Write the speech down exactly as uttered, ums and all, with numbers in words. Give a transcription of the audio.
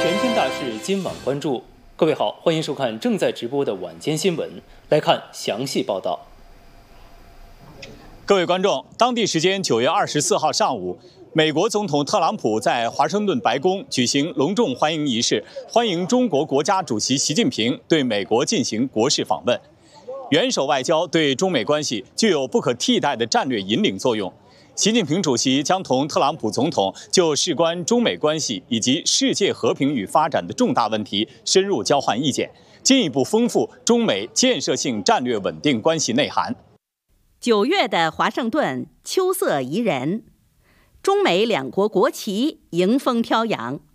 全天大事今晚关注。各位好，欢迎收看正在直播的晚间新闻，来看详细报道。 各位观众，当地时间九月二十四号上午，美国总统特朗普在华盛顿白宫举行隆重欢迎仪式，欢迎中国国家主席习近平对美国进行国事访问。元首外交对中美关系具有不可替代的战略引领作用。习近平主席将同特朗普总统就事关中美关系以及世界和平与发展的重大问题深入交换意见，进一步丰富中美建设性战略稳定关系内涵。 九月的华盛顿秋色宜人，中美两国国旗迎风飘扬。